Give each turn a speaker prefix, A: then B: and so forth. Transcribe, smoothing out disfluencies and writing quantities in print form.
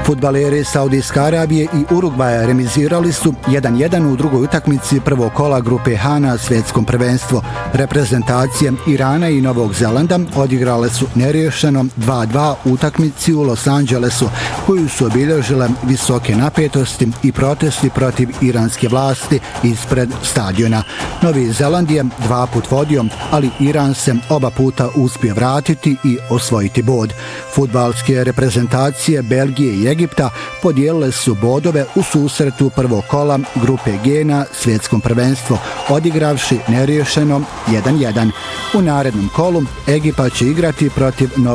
A: Fudbaleri Saudijske Arabije i Urugvaja remizirali su 1:1 u drugoj utakmici prvog kola grupe H na svjetskom prvenstvu. Reprezentacije Irana i Novog Zelanda odigrale su neriješeno 2:2 utakmici u Los Angelesu, koju su obilježile visoke napetosti i protesti protiv iranske vlasti ispred stadiona. Novi Zeland je 2 put vodio, ali Iran se oba puta uspio vratiti i osvojiti bod. Fudbalske reprezentacije Belgije i Egipta podijelile su bodove u susretu prvog kola grupe G na svjetskom prvenstvu, odigravši neriješeno 1:1. U narednom kolu Egipat će igrati protiv